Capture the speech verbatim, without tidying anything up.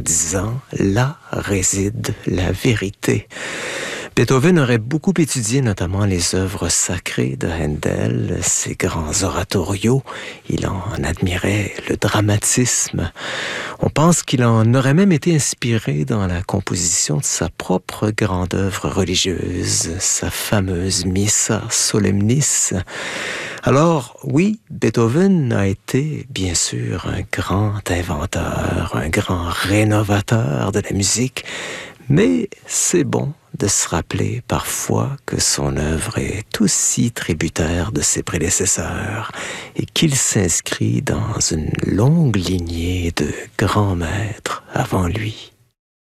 disant « Là réside la vérité ». Beethoven aurait beaucoup étudié notamment les œuvres sacrées de Handel, ses grands oratorios. Il en admirait le dramatisme. On pense qu'il en aurait même été inspiré dans la composition de sa propre grande œuvre religieuse, sa fameuse Missa Solemnis. Alors, oui, Beethoven a été, bien sûr, un grand inventeur, un grand rénovateur de la musique, mais c'est bon de se rappeler parfois que son œuvre est aussi tributaire de ses prédécesseurs et qu'il s'inscrit dans une longue lignée de grands maîtres avant lui.